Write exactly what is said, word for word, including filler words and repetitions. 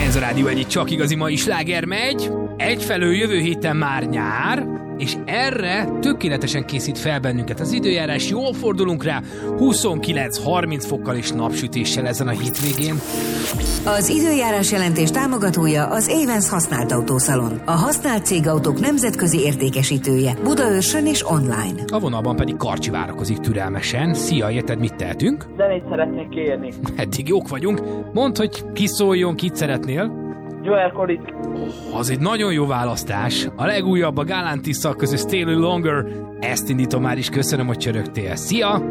Ez a Rádió egy csak igazi mai sláger megy. Egyfelől jövő héten már nyár, és erre tökéletesen készít fel bennünket az időjárás. Jól fordulunk rá, huszonkilenc-harminc fokkal és napsütéssel ezen a hétvégén. Az időjárás jelentés támogatója az Avens használt autószalon. A használt cégautók nemzetközi értékesítője. Budaörsön és online. A vonalban pedig Karcsi várakozik türelmesen. Szia, érted, mit tehetünk? Zenét szeretnék kérni. Eddig jók vagyunk. Mondd, hogy ki szóljon, kit szeretnél. Joel Corey. Az egy nagyon jó választás. A legújabb a Galantis között Stay Longer. Ezt indítom már is, köszönöm, hogy csörögtél. Szia!